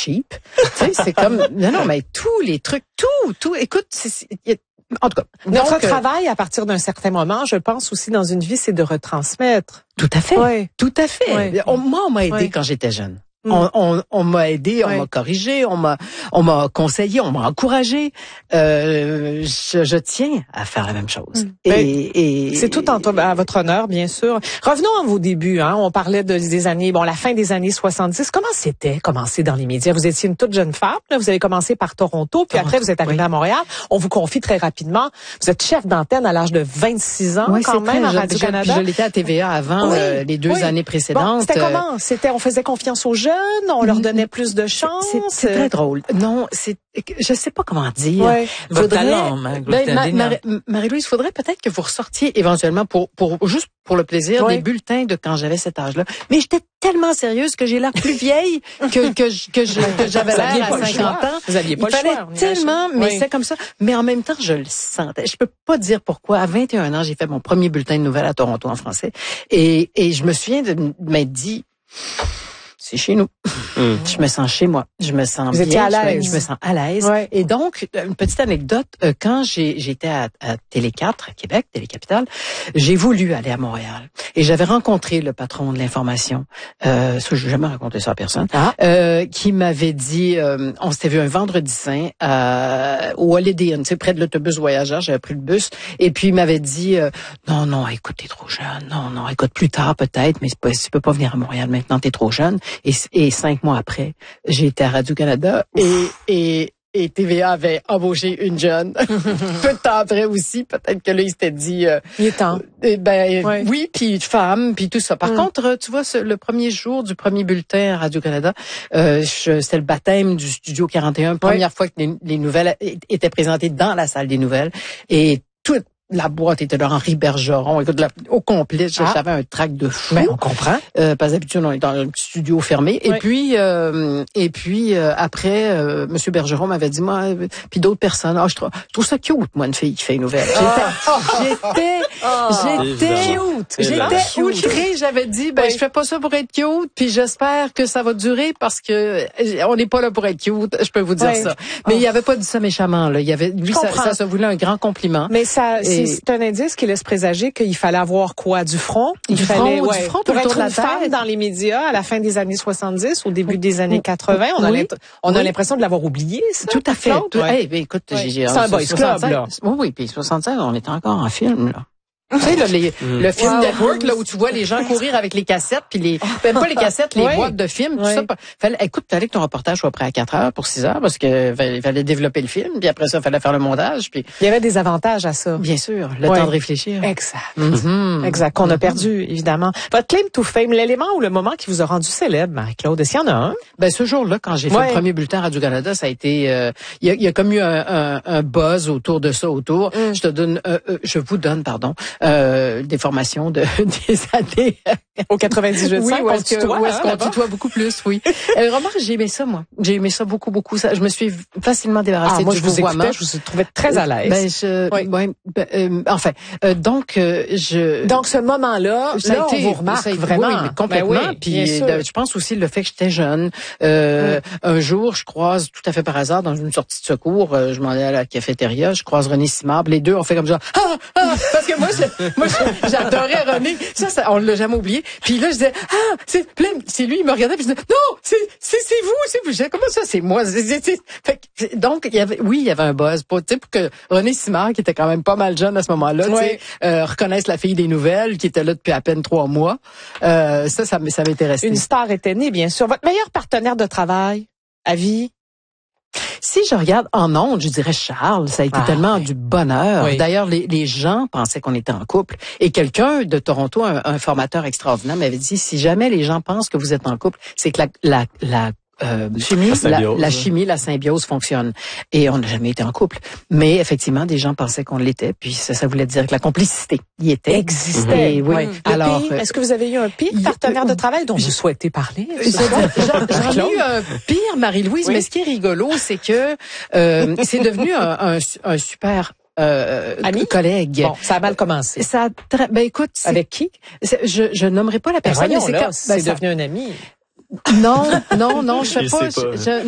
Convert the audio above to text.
cheap. Tu sais, c'est comme, non, mais tous les trucs, tout, écoute, en tout cas. Notre travail, à partir d'un certain moment, je pense aussi dans une vie, c'est de retransmettre. Tout à fait. Oui. Tout à fait. Oui. Moi, on m'a aidé quand j'étais jeune. On m'a aidé, on m'a corrigé, on m'a conseillé, on m'a encouragé. Je tiens à faire la même chose. Et c'est tout à votre honneur, bien sûr. Revenons à vos débuts. On parlait des années, la fin des années 70. Comment c'était commencer dans les médias? Vous étiez une toute jeune femme. Là, vous avez commencé par Toronto, puis après vous êtes arrivée à Montréal. On vous confie très rapidement. Vous êtes chef d'antenne à l'âge de 26 ans, quand même, à Radio-Canada. Je l'étais à TVA avant les 2 années précédentes. C'était comment? On faisait confiance aux jeunes? On leur donnait plus de chance? C'est très drôle. Non, je sais pas comment dire. Votre talent, Marie-Louise, faudrait peut-être que vous ressortiez éventuellement juste pour le plaisir des bulletins de quand j'avais cet âge-là. Mais j'étais tellement sérieuse que j'ai l'air plus vieille que j'avais l'air à 50 ans. Vous aviez pas le choix. Il fallait tellement, mais c'est comme ça. Mais en même temps, je le sentais. Je peux pas dire pourquoi. À 21 ans, j'ai fait mon premier bulletin de nouvelles à Toronto en français. Et je me souviens de m'être dit, c'est chez nous. Je me sens chez moi. Je me sens Vous étiez à l'aise. Je me sens à l'aise. Ouais. Et donc, une petite anecdote, quand j'étais à Télé 4, à Québec, Télé-Capitale, j'ai voulu aller à Montréal. Et j'avais rencontré le patron de l'information. Ça, je n'ai jamais raconté ça à personne. Qui m'avait dit, on s'était vu un vendredi saint au Holiday Inn, près de l'autobus voyageur. J'avais pris le bus. Et puis, il m'avait dit, non, écoute, t'es trop jeune. Non, écoute, plus tard peut-être, mais tu peux pas venir à Montréal maintenant, t'es trop jeune. Et 5 mois après, j'ai été à Radio-Canada et TVA avait embauché une jeune. Peu de temps après aussi, peut-être que là, il s'était dit... il est temps. Oui, puis femme, puis tout ça. Par contre, tu vois, le premier jour du premier bulletin à Radio-Canada, c'était le baptême du Studio 41, première fois que les nouvelles étaient présentées dans la salle des nouvelles. Et toute la boîte était de Henri Bergeron. Écoute, au complet, j'avais un trac de fou. Ben, on comprend. Parce d'habitude, on est dans un petit studio fermé. Et puis après, Monsieur Bergeron m'avait dit, moi, puis d'autres personnes, je trouve ça cute, moi, une fille qui fait une nouvelle. J'étais outrée. J'avais dit, je fais pas ça pour être cute, puis j'espère que ça va durer parce que on n'est pas là pour être cute. Je peux vous dire ça. Mais il avait pas dit ça méchamment, là. Lui, ça se voulait un grand compliment. Mais c'est un indice qui laisse présager qu'il fallait avoir quoi? Du front? Du front pour être une femme dans les médias à la fin des années 70, au début des années 80. On a l'impression de l'avoir oublié, ça. Tout à fait. Écoute, c'est un boys club, là. Oui, puis 65, on était encore en film, là. Tu sais, là, le film network, là, où tu vois les gens courir avec les cassettes, puis même pas les cassettes, les boîtes de films, tout ça. Écoute, fallait que ton reportage soit prêt à 4 heures pour 6 heures, parce que fallait développer le film, puis après ça, fallait faire le montage, puis. Il y avait des avantages à ça. Bien sûr. Le temps de réfléchir. Exact. Exact. Qu'on a perdu, évidemment. Votre claim to fame, l'élément ou le moment qui vous a rendu célèbre, Marie-Claude, est-ce qu'il y en a un? Ce jour-là, quand j'ai fait le premier bulletin Radio-Canada, ça a été, il y a comme eu un buzz autour de ça, je vous donne, des formations des années. Au 98.5, oui, où est-ce qu'on tutoie beaucoup plus, oui. Remarque, j'ai aimé ça, moi. J'ai aimé ça beaucoup. Ça, je me suis facilement débarrassée du vouvoiement. Je vous trouvais très à l'aise. Donc ce moment-là, on vous remarque vraiment. Oui, complètement. Puis je pense aussi le fait que j'étais jeune. Un jour, je croise tout à fait par hasard dans une sortie de secours, je m'en allais à la cafétéria, je croise René Simard, les deux on fait comme ça. Parce que moi j'adorais René. Ça on l'a jamais oublié. Puis là je disais c'est lui, il me regardait puis je disais non, c'est vous. Je disais, comment ça c'est moi. Donc il y avait un buzz pour que René Simard, qui était quand même pas mal jeune à ce moment-là, reconnaisse la fille des nouvelles qui était là depuis à peine 3 mois. Ça m'était resté. Une star était née, bien sûr. Votre meilleur partenaire de travail à vie? Si je regarde en ondes, je dirais Charles. Ça a été tellement du bonheur. Oui. D'ailleurs, les gens pensaient qu'on était en couple. Et quelqu'un de Toronto, un formateur extraordinaire, m'avait dit, si jamais les gens pensent que vous êtes en couple, c'est que la chimie, la symbiose fonctionne. Et on n'a jamais été en couple. Mais effectivement, des gens pensaient qu'on l'était. Puis ça voulait dire que la complicité y était. Existait. Oui. Alors, est-ce que vous avez eu un pire partenaire de travail dont vous souhaitez parler? J'en ai eu un pire, Marie-Louise. Mais ce qui est rigolo, c'est que c'est devenu un super ami, collègue. Bon, ça a mal commencé. Écoute, avec qui? Je nommerai pas la personne. C'est devenu un ami. Non, je sais pas.